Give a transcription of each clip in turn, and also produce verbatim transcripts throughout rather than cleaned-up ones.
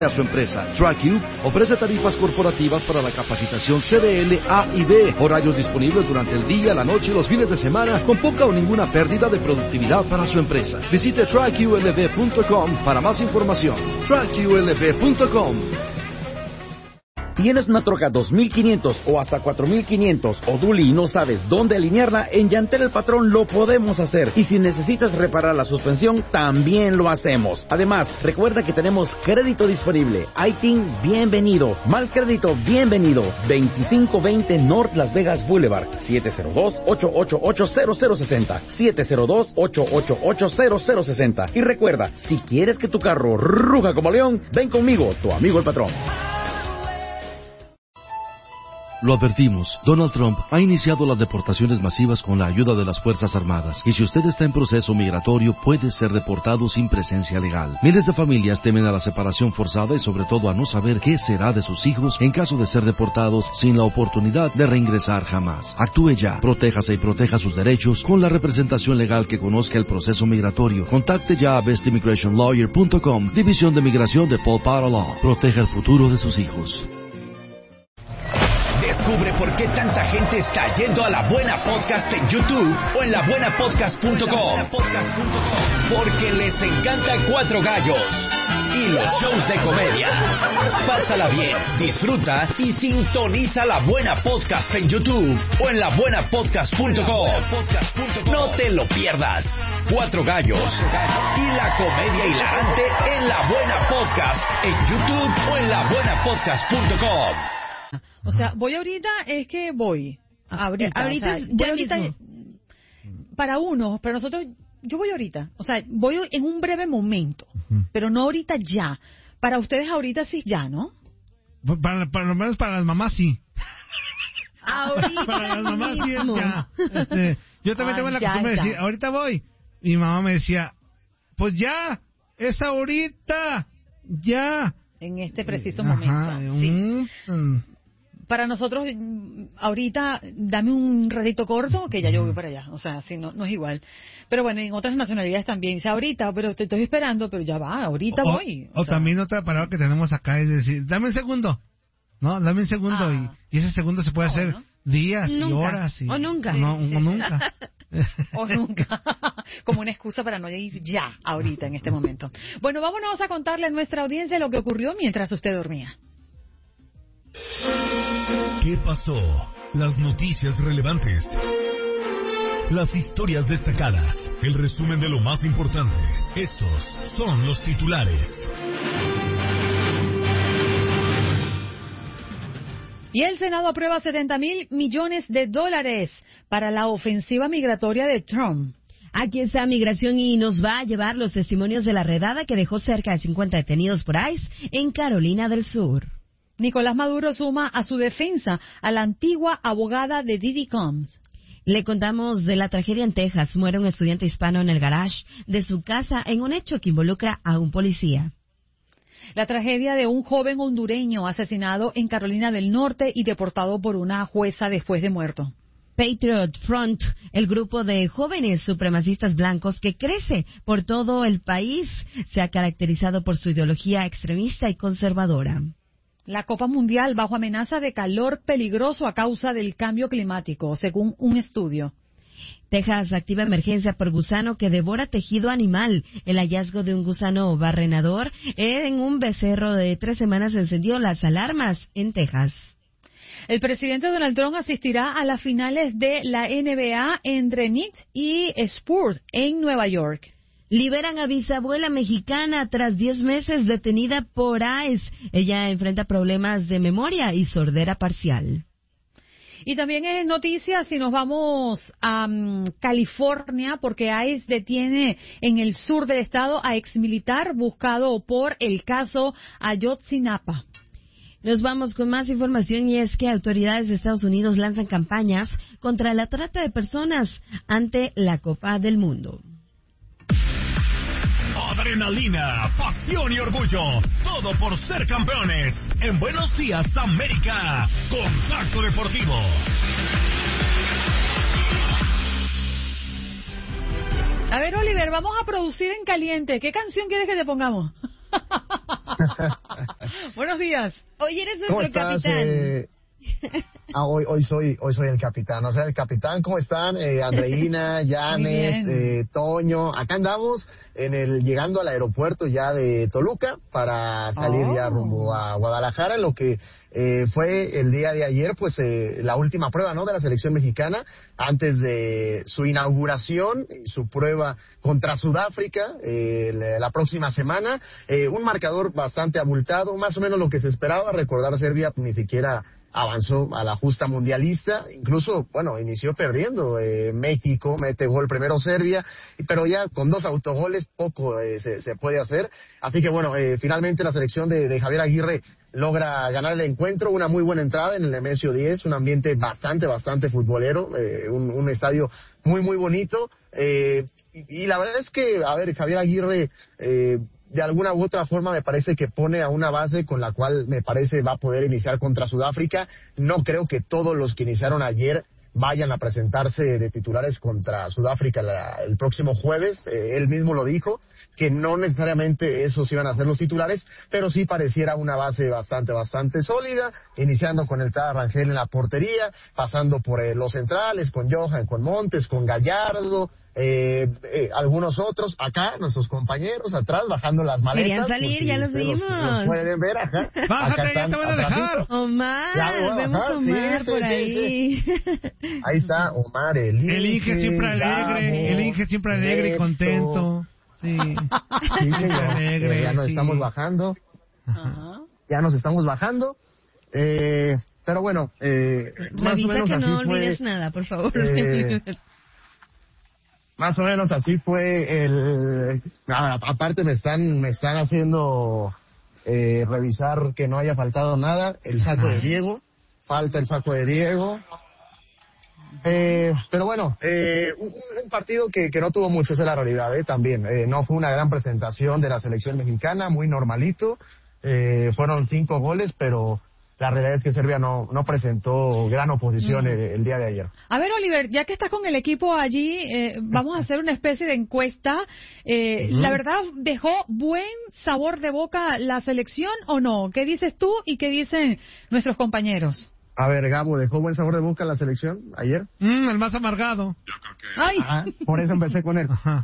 a su empresa. TrackU ofrece tarifas corporativas para la capacitación C D L A y B, horarios disponibles durante el día, la noche y los fines de semana, con poca o ninguna pérdida de productividad para su empresa. Visite track u l b punto com para más información. track u l b punto com. ¿Tienes una troca dos mil quinientos o hasta cuatro mil quinientos o Dually y no sabes dónde alinearla? En Llantel El Patrón lo podemos hacer. Y si necesitas reparar la suspensión, también lo hacemos. Además, recuerda que tenemos crédito disponible. I T I N, bienvenido. Mal crédito, bienvenido. veinticinco veinte North Las Vegas Boulevard. siete cero dos, ocho ocho ocho, cero cero seis cero. siete cero dos, ocho ocho ocho, cero cero seis cero. Y recuerda, si quieres que tu carro ruja como león, ven conmigo, tu amigo el patrón. Lo advertimos, Donald Trump ha iniciado las deportaciones masivas con la ayuda de las Fuerzas Armadas, y si usted está en proceso migratorio puede ser deportado sin presencia legal. Miles de familias temen a la separación forzada y sobre todo a no saber qué será de sus hijos en caso de ser deportados sin la oportunidad de reingresar jamás. Actúe ya, protéjase y proteja sus derechos con la representación legal que conozca el proceso migratorio. Contacte ya a best immigration lawyer punto com, División de Migración de Paul Power Law. Proteja el futuro de sus hijos. Descubre por qué tanta gente está yendo a La Buena Podcast en YouTube o en la buena podcast punto com. Porque les encanta Cuatro Gallos y los shows de comedia. Pásala bien, disfruta y sintoniza La Buena Podcast en YouTube o en la buena podcast punto com. No te lo pierdas. Cuatro Gallos y la comedia hilarante en La Buena Podcast en YouTube o en la buena podcast punto com. O sea, voy ahorita, es que voy. Ahorita. Eh, ahorita, o sea, ya voy ahorita mismo. Para uno, para nosotros, yo voy ahorita. O sea, voy en un breve momento, uh-huh. pero no ahorita ya. Para ustedes ahorita sí ya, ¿no? Para, para lo menos para las mamás sí. Ahorita para las mamás sí es mismo. ya. Este, yo también Ah, tengo la ya, costumbre de ya. decir, ahorita voy. Mi mamá me decía, pues ya, es ahorita, ya. En este preciso Ajá, momento. Sí. Un, Para nosotros, ahorita, dame un ratito corto, que ya yo voy para allá. O sea, si no, no es igual. Pero bueno, en otras nacionalidades también. Dice, ahorita, pero te estoy esperando, pero ya va, ahorita o, voy. O, o sea, también otra palabra que tenemos acá es decir, dame un segundo. No, dame un segundo. Ah. Y, y ese segundo se puede Ah, hacer bueno. días Nunca. y horas. Y, O nunca. O, no, o nunca. O nunca. Como una excusa para no ir ya, ahorita, en este momento. Bueno, vámonos a contarle a nuestra audiencia lo que ocurrió mientras usted dormía. ¿Qué pasó? Las noticias relevantes. Las historias destacadas. El resumen de lo más importante. Estos son los titulares. Y el Senado aprueba setenta mil millones de dólares para la ofensiva migratoria de Trump. Aquí está Migración y nos va a llevar los testimonios de la redada que dejó cerca de cincuenta detenidos por ICE en Carolina del Sur. Nicolás Maduro suma a su defensa a la antigua abogada de Diddy Combs. Le contamos de la tragedia en Texas. Muere un estudiante hispano en el garage de su casa en un hecho que involucra a un policía. La tragedia de un joven hondureño asesinado en Carolina del Norte y deportado por una jueza después de muerto. Patriot Front, el grupo de jóvenes supremacistas blancos que crece por todo el país, se ha caracterizado por su ideología extremista y conservadora. La Copa Mundial bajo amenaza de calor peligroso a causa del cambio climático, según un estudio. Texas activa emergencia por gusano que devora tejido animal. El hallazgo de un gusano barrenador en un becerro de tres semanas encendió las alarmas en Texas. El presidente Donald Trump asistirá a las finales de la N B A entre Knicks y Spurs en Nueva York. Liberan a bisabuela mexicana tras diez meses detenida por ICE. Ella enfrenta problemas de memoria y sordera parcial. Y también es noticia si nos vamos a um, California, porque ICE detiene en el sur del estado a exmilitar buscado por el caso Ayotzinapa. Nos vamos con más información y es que autoridades de Estados Unidos lanzan campañas contra la trata de personas ante la Copa del Mundo. Adrenalina, pasión y orgullo, todo por ser campeones. En Buenos Días, América, Contacto Deportivo. A ver, Oliver, vamos a producir en caliente. ¿Qué canción quieres que te pongamos? Buenos días. Hoy eres ¿Cómo nuestro estás? capitán. Eh, ah, hoy, hoy soy, hoy soy el capitán. O sea, el capitán, ¿cómo están? Eh, Andreina, Janet, eh, Toño. Acá andamos en el, llegando al aeropuerto ya de Toluca para salir Oh. ya rumbo a Guadalajara, lo que eh, fue el día de ayer, pues eh, la última prueba, ¿no? De la selección mexicana antes de su inauguración y su prueba contra Sudáfrica eh, la, la próxima semana. Eh, un marcador bastante abultado, más o menos lo que se esperaba. Recordar, Serbia ni siquiera avanzó a la justa mundialista, incluso, bueno, inició perdiendo. eh, México mete gol primero Serbia, pero ya con dos autogoles poco eh, se, se puede hacer. Así que bueno, eh, finalmente la selección de, de Javier Aguirre logra ganar el encuentro, una muy buena entrada en el Nemesio diez, un ambiente bastante, bastante futbolero, eh, un, un estadio muy, muy bonito. Eh, y, y la verdad es que, a ver, Javier Aguirre, eh, de alguna u otra forma me parece que pone a una base con la cual me parece va a poder iniciar contra Sudáfrica. No creo que todos los que iniciaron ayer vayan a presentarse de titulares contra Sudáfrica la, el próximo jueves. Eh, él mismo lo dijo, que no necesariamente esos iban a ser los titulares, pero sí pareciera una base bastante, bastante sólida, iniciando con el Tata Rangel en la portería, pasando por eh, los centrales, con Johan, con Montes, con Gallardo, Eh, eh, algunos otros acá, nuestros compañeros atrás bajando las maletas. Querían salir, si ya los ustedes vimos. Los pueden ver acá. Bájate, acá ya te van a dejar. Omar, Ya me voy a vemos bajar, a Omar sí, sí, por sí, ahí. sí. Ahí está Omar, el Inge, El Inge siempre alegre, Gabo, el Inge siempre alegre y Neto. contento. Sí. Sí, señor. Alegre, Eh, ya nos sí. estamos bajando. Ajá. Ya nos estamos bajando. Eh, pero bueno, eh, más o Revisa menos que no así fue, olvides nada, por favor. eh, Más o menos así fue el... Ah, aparte me están me están haciendo eh, revisar que no haya faltado nada. El saco de Diego. Falta el saco de Diego. Eh, pero bueno, eh, un, un partido que, que no tuvo mucho, esa es la realidad, eh, también. Eh, no fue una gran presentación de la selección mexicana, muy normalito. Eh, fueron cinco goles, pero la realidad es que Serbia no, no presentó gran oposición Mm. el, el día de ayer. A ver, Oliver, ya que estás con el equipo allí, eh, vamos a hacer una especie de encuesta. Eh, Ujú. ¿La verdad dejó buen sabor de boca la selección o no? ¿Qué dices tú y qué dicen nuestros compañeros? A ver, Gabo, ¿dejó buen sabor de boca la selección ayer? Mm, el más amargado. ¡Ay! Ajá, por eso empecé con él. Ajá.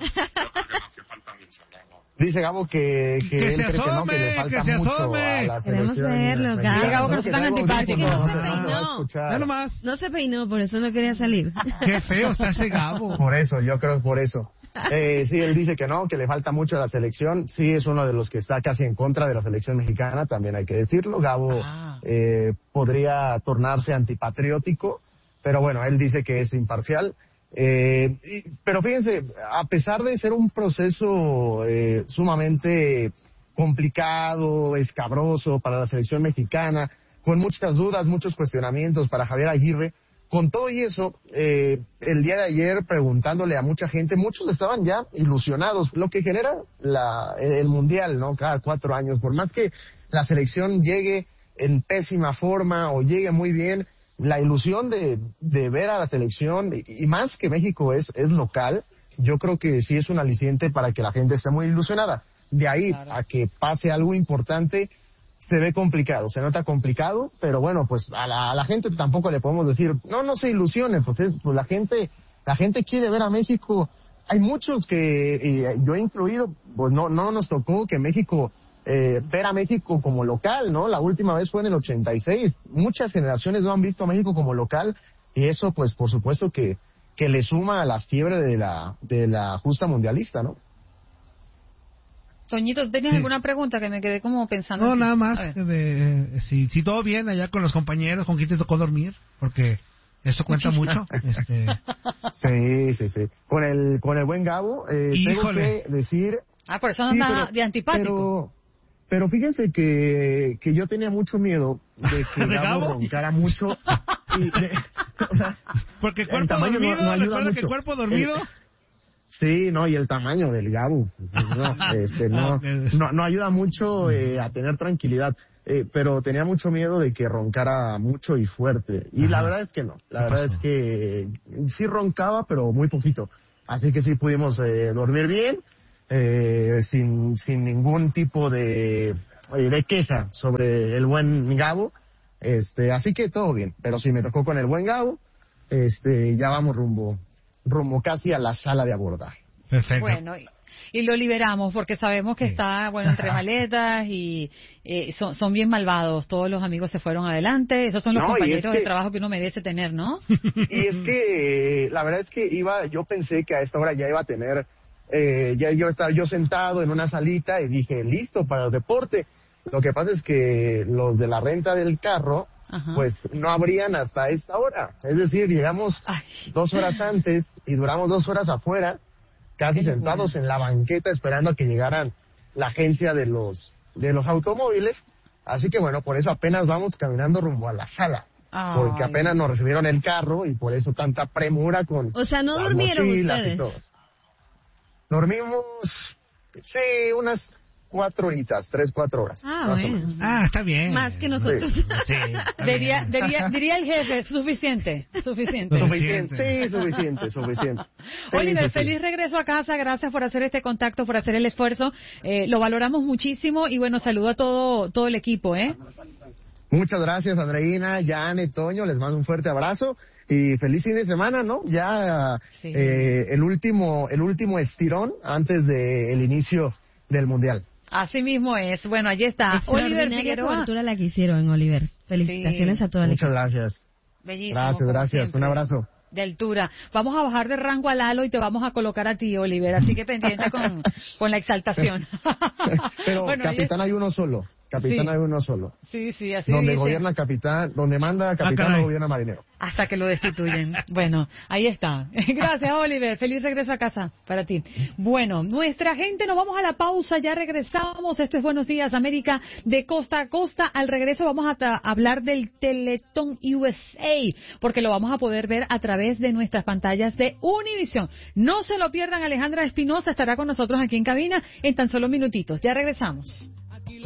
Dice Gabo que, que, Que él se cree que no, que le asome, falta que se mucho asome. a la Queremos selección verlo, mexicana. Gabo. Gabo, que No, se están traigo antipáticos. audífonos, No se no, no, no va a peinó. escuchar. Ya nomás. No se peinó, por eso no quería salir. Qué feo está ese Gabo. Por eso, yo creo que por eso. Eh, sí, él dice que no, que le falta mucho a la selección. Sí, es uno de los que está casi en contra de la selección mexicana, también hay que decirlo. Gabo Ah. eh, podría tornarse antipatriótico, pero bueno, él dice que es imparcial. Eh, y- pero fíjense, a pesar de ser un proceso eh, sumamente complicado, escabroso para la selección mexicana, con muchas dudas, muchos cuestionamientos para Javier Aguirre, con todo y eso, eh, el día de ayer preguntándole a mucha gente, muchos estaban ya ilusionados, lo que genera la, el Mundial, ¿no? Cada cuatro años, por más que la selección llegue en pésima forma o llegue muy bien, la ilusión de, de ver a la selección, y, y más que México es, es local, yo creo que sí es un aliciente para que la gente esté muy ilusionada. De ahí Claro. a que pase algo importante, se ve complicado, se nota complicado, pero bueno, pues a la, a la gente tampoco le podemos decir, no, no se ilusionen, pues, es- pues la gente, la gente quiere ver a México. Hay muchos que, y yo he incluido, pues no, no nos tocó que México, eh, ver a México como local, ¿no? La última vez fue en el ochenta y seis. Muchas generaciones no han visto a México como local, y eso, pues, por supuesto que, que le suma a la fiebre de la, de la justa mundialista, ¿no? Toñito, ¿tenías Sí. alguna pregunta que me quedé como pensando? No, aquí? nada A más. ver. que de, si, si todo bien allá con los compañeros, con quién te tocó dormir, porque eso cuenta mucho. Este, Sí, sí, sí. Con el, con el buen Gabo, eh, tengo Híjole. que decir... Ah, por eso no Sí, anda pero- de antipático. Pero, pero fíjense que, que yo tenía mucho miedo de que ¿De Gabo Gabo? roncara mucho. Y de- o sea, porque el cuerpo tamaño no- dormido, no ayuda recuerda que mucho. cuerpo dormido. El- sí, no, y el tamaño del Gabo. No, este, no, Ah, ok. no, no ayuda mucho eh, a tener tranquilidad. Eh, pero tenía mucho miedo de que roncara mucho y fuerte. Y Ajá. la verdad es que no. La ¿Qué verdad pasó? es que sí roncaba, pero muy poquito. Así que sí pudimos eh, dormir bien, eh, sin, sin ningún tipo de, eh, de queja sobre el buen Gabo, este, así que todo bien, pero sí me tocó con el buen Gabo, este, ya vamos rumbo, rumbo casi a la sala de abordaje. Perfecto. Bueno, y, y lo liberamos porque sabemos que está, bueno, entre maletas y eh, son, son bien malvados. Todos los amigos se fueron adelante. Esos son los No, compañeros es que- de trabajo que uno merece tener, ¿no? Y es que eh, la verdad es que iba, yo pensé que a esta hora ya iba a tener, eh, ya iba a estar yo sentado en una salita y dije, listo para el deporte. Lo que pasa es que los de la renta del carro, Ajá. pues no abrían hasta esta hora. Es decir, llegamos Ay. dos horas antes y duramos dos horas afuera, casi Qué sentados locura. en la banqueta esperando a que llegaran la agencia de los, de los automóviles. Así que bueno, por eso apenas vamos caminando rumbo a la sala. Porque Ay. apenas nos recibieron el carro y por eso tanta premura con O sea, no las durmieron mochilas y ustedes. todo. Dormimos, sí, unas cuatro horitas, tres, cuatro horas. Ah, más o bueno. menos. Ah, está bien. Más que nosotros. Sí, está Diría, bien. diría, diría el jefe, suficiente, suficiente. Suficiente, sí, suficiente, suficiente. Sí, Oliver, sí, sí. feliz regreso a casa, gracias por hacer este contacto, por hacer el esfuerzo, eh, lo valoramos muchísimo y bueno, saludo a todo, todo el equipo, ¿eh? Muchas gracias, Andreina, Jan, Toño, les mando un fuerte abrazo y feliz fin de semana, ¿no? Ya Sí. eh, el último, el último estirón antes del inicio del Mundial. Así mismo es, bueno, allí está, Oliver Extraordinaria Figueroa, cobertura la que hicieron, Oliver. Felicitaciones Sí. a todo el Muchas equipo. gracias. bellísimo. Gracias, como gracias. siempre. Un abrazo. De altura. Vamos a bajar de rango a Lalo y te vamos a colocar a ti, Oliver, así que pendiente con, con la exaltación. Pero Bueno, ahí capitán es- hay uno solo. Capitán Sí. hay uno solo. Sí, sí, así Donde dice. gobierna capitán, donde manda capitán caray. no gobierna marinero. Hasta que lo destituyen. Bueno, ahí está. Gracias, Oliver. Feliz regreso a casa para ti. Bueno, nuestra gente, nos vamos a la pausa. Ya regresamos. Esto es Buenos Días, América, de costa a costa. Al regreso vamos a ta- hablar del Teletón U S A, porque lo vamos a poder ver a través de nuestras pantallas de Univision. No se lo pierdan. Alejandra Espinosa estará con nosotros aquí en cabina en tan solo minutitos. Ya regresamos.